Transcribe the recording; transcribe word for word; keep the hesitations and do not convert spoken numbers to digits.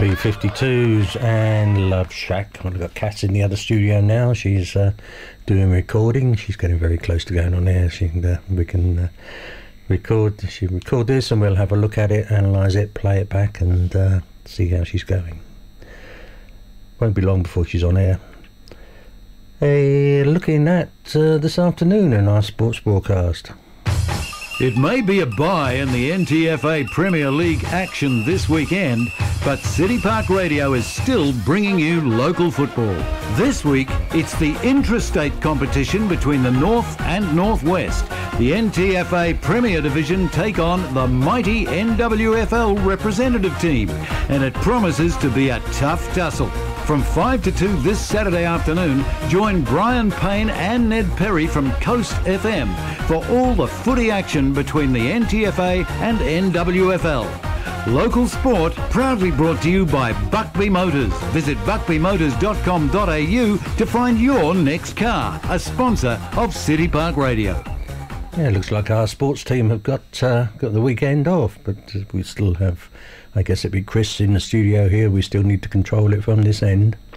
B fifty-twos and Love Shack. I've got Kat in the other studio now. She's uh, doing recording. She's getting very close to going on air. She can, uh, we can uh, record. She record this, and we'll have a look at it, analyse it, play it back, and uh, see how she's going. Won't be long before she's on air. Hey, looking at uh, this afternoon in our sports broadcast. It may be a bye in the N T F A Premier League action this weekend, but City Park Radio is still bringing you local football. This week, it's the intrastate competition between the North and Northwest. The N T F A Premier Division take on the mighty N W F L representative team, and it promises to be a tough tussle. From five to two this Saturday afternoon, join Brian Payne and Ned Perry from Coast F M for all the footy action between the N T F A and N W F L. Local sport proudly brought to you by Buckby Motors. Visit buckby motors dot com dot a u to find your next car, a sponsor of City Park Radio. Yeah, it looks like our sports team have got uh, got the weekend off, but we still have, I guess it'd be Chris in the studio here. We still need to control it from this end.